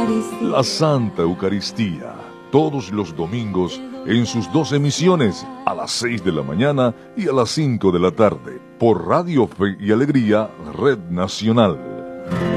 Eucaristía. La Santa Eucaristía, todos los domingos en sus dos emisiones, a las 6 de la mañana y a las 5 de la tarde, por Radio Fe y Alegría, Red Nacional.